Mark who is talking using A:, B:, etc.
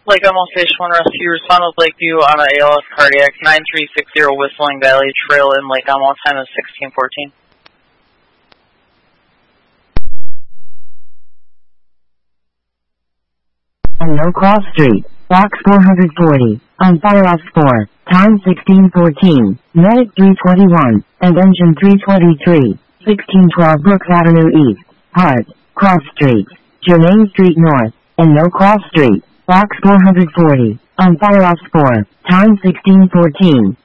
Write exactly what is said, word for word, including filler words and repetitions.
A: Lake Elmo Station one Rescue, respond with Lakeview on a A L S cardiac, nine three six zero Whistling Valley Trail in Lake Elmo, time is sixteen fourteen.
B: On No Cross Street, box four forty, on fire off four, time sixteen fourteen, medic three twenty-one, and engine three twenty-three, sixteen twelve Brooks Avenue East, Hart, Cross Street, Germain Street North, and No Cross Street, box four forty, on fire off four, time sixteen fourteen.